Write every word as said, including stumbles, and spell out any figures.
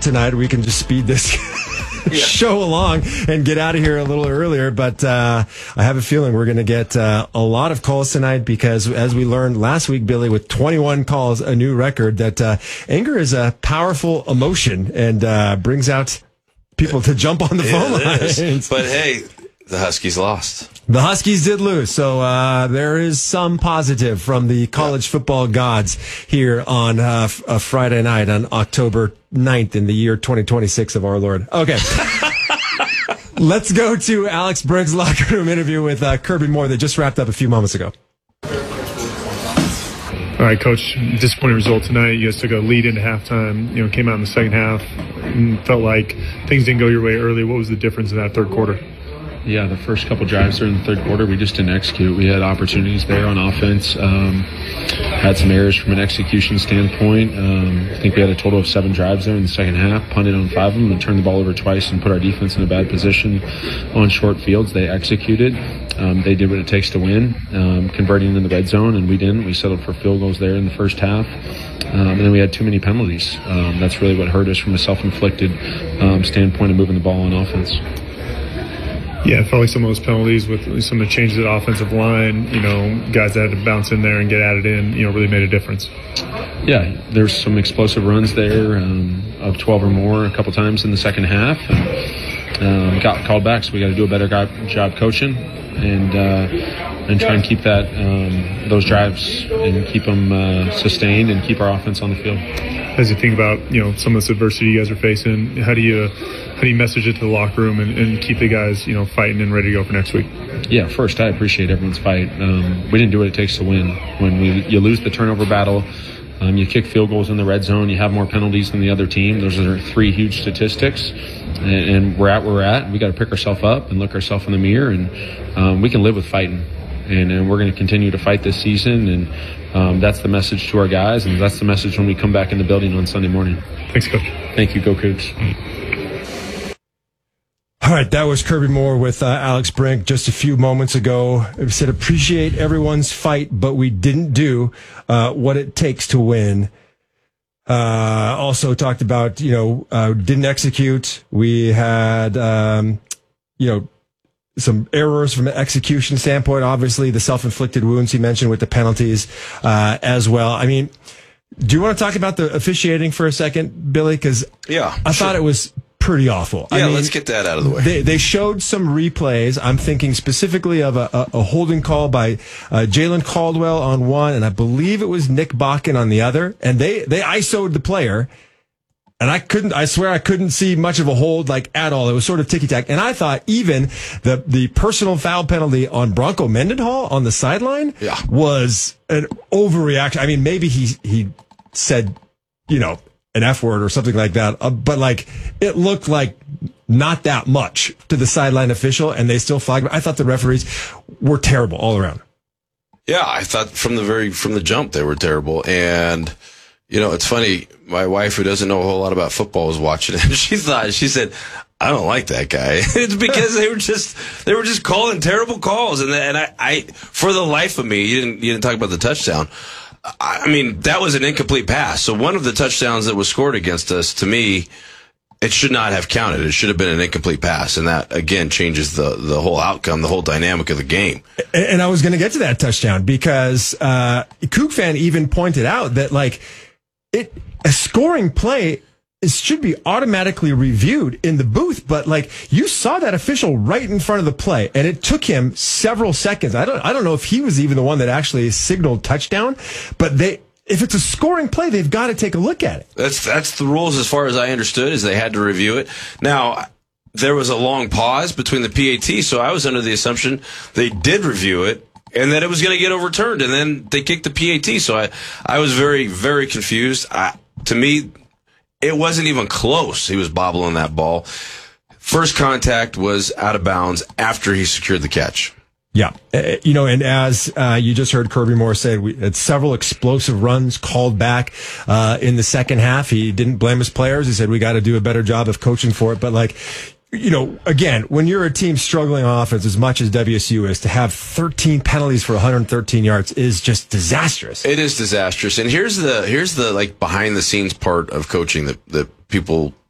tonight, we can just speed this yeah. show along and get out of here a little earlier. But uh, I have a feeling we're going to get uh, a lot of calls tonight because, as we learned last week, Billy, with twenty-one calls, a new record, that uh, anger is a powerful emotion and uh, brings out people to jump on the yeah, phone lines. But hey, the Huskies lost. The Huskies did lose, so uh, there is some positive from the college yeah. football gods here on uh, f- a Friday night on October ninth in the year twenty twenty-six of our Lord. Okay. Let's go to Alex Brink's locker room interview with uh, Kirby Moore that just wrapped up a few moments ago. All right, Coach, disappointing result tonight. You guys took a lead into halftime, you know, came out in the second half and felt like things didn't go your way early. What was the difference in that third quarter? Yeah, the first couple drives during the third quarter, we just didn't execute. We had opportunities there on offense, um, had some errors from an execution standpoint. Um, I think we had a total of seven drives there in the second half, punted on five of them and turned the ball over twice and put our defense in a bad position on short fields. They executed. Um, they did what it takes to win, um, converting in the red zone, and we didn't. We settled for field goals there in the first half. Um, and then we had too many penalties. Um, that's really what hurt us from a self-inflicted um, standpoint of moving the ball on offense. Yeah, it felt like some of those penalties with some of the changes at offensive line, you know, guys that had to bounce in there and get added in, you know, really made a difference. Yeah, there's some explosive runs there um, of twelve or more a couple times in the second half. And, um, got called back, so we got to do a better job coaching and uh, and try and keep that um, those drives and keep them uh, sustained and keep our offense on the field. As you think about, you know, some of this adversity you guys are facing, how do you how do you message it to the locker room and, and keep the guys, you know, fighting and ready to go for next week? Yeah, first, I appreciate everyone's fight. Um, we didn't do what it takes to win. When we you lose the turnover battle, um, you kick field goals in the red zone, you have more penalties than the other team. Those are three huge statistics, and, and we're at where we're at. We got to pick ourselves up and look ourselves in the mirror, and um, we can live with fighting. And, and we're going to continue to fight this season, and um, that's the message to our guys, and that's the message when we come back in the building on Sunday morning. Thanks, Coach. Thank you. Go Cougs. All right, that was Kirby Moore with uh, Alex Brink just a few moments ago. He said, appreciate everyone's fight, but we didn't do uh, what it takes to win. Uh, also talked about, you know, uh, didn't execute. We had, um, you know, some errors from an execution standpoint. Obviously, the self-inflicted wounds he mentioned with the penalties uh, as well. I mean, do you want to talk about the officiating for a second, Billy? Because yeah, I sure. thought it was pretty awful. Yeah, I mean, let's get that out of the way. They, they showed some replays. I'm thinking specifically of a, a, a holding call by uh, Jalen Caldwell on one, and I believe it was Nick Bakken on the other. And they, they I S O'd the player. And I couldn't, I swear I couldn't see much of a hold like at all. It was sort of ticky-tack. And I thought even the, the personal foul penalty on Bronco Mendenhall on the sideline yeah. was an overreaction. I mean, maybe he, he said, you know, an F word or something like that. Uh, but like, it looked like not that much to the sideline official, and they still flagged. I thought the referees were terrible all around. Yeah, I thought from the very, from the jump they were terrible. And, you know, it's funny. My wife, who doesn't know a whole lot about football, was watching it. And she thought, she said, I don't like that guy. It's because they were just, they were just calling terrible calls. And, and I, I, for the life of me, you didn't, you didn't talk about the touchdown. I mean, that was an incomplete pass. So one of the touchdowns that was scored against us, to me, it should not have counted. It should have been an incomplete pass. And that, again, changes the, the whole outcome, the whole dynamic of the game. And, and I was going to get to that touchdown because, uh, Coug fan even pointed out that, like, it, a scoring play is, should be automatically reviewed in the booth, but like you saw that official right in front of the play, and it took him several seconds. I don't, I don't know if he was even the one that actually signaled touchdown, but they, if it's a scoring play, they've got to take a look at it. That's that's the rules as far as I understood, is they had to review it. Now, there was a long pause between the P A T, so I was under the assumption they did review it and that it was going to get overturned, and then they kicked the P A T. So I, I was very, very confused. I, to me, it wasn't even close. He was bobbling that ball. First contact was out of bounds after he secured the catch. Yeah. Uh, you know, and as uh, you just heard Kirby Moore say, we had several explosive runs called back uh, in the second half. He didn't blame his players. He said, we got to do a better job of coaching for it. But like, you know, again, when you're a team struggling on offense as much as W S U is, to have thirteen penalties for one hundred thirteen yards is just disastrous. It is disastrous. And here's the here's the like behind the scenes part of coaching that that people